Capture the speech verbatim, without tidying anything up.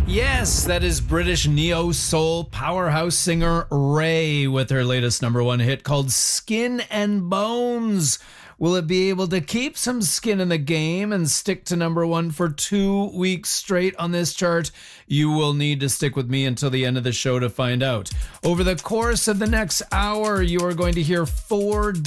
Yes, that is British neo-soul powerhouse singer Ray with her latest number one hit called Skin and Bones. Will it be able to keep some skin in the game and stick to number one for two weeks straight on this chart? You will need to stick with me until the end of the show to find out. Over the course of the next hour, you are going to hear four